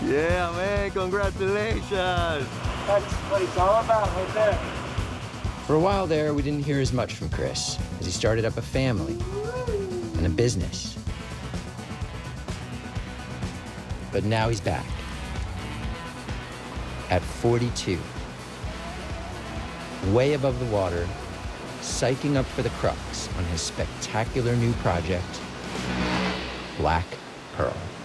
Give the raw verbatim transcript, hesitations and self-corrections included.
Yeah, man, congratulations. That's what it's all about right there. For a while there, we didn't hear as much from Chris as he started up a family and a business. But now he's back at forty-two, way above the water, psyching up for the crux on his spectacular new project, Black Pearl.